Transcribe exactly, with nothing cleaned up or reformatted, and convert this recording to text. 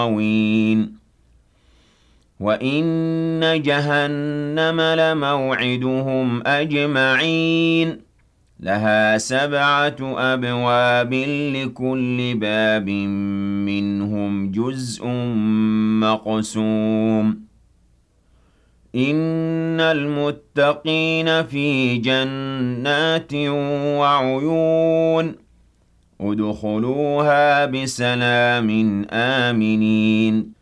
غاوين وَإِنَّ جَهَنَّمَ لَمَوْعِدُهُمْ أَجْمَعِينَ لَهَا سَبْعَةُ أَبْوَابٍ لِكُلِّ بَابٍ مِّنْهُمْ جُزْءٌ مَّقْسُومٌ إِنَّ الْمُتَّقِينَ فِي جَنَّاتٍ وَعُيُونٍ ادْخُلُوهَا بِسَلَامٍ آمِنِينَ